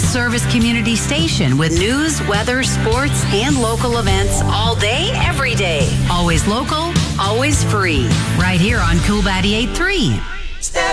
service community station with news, weather, sports, and local events all day, every day. Always local, always free. Right here on Cool 88.3.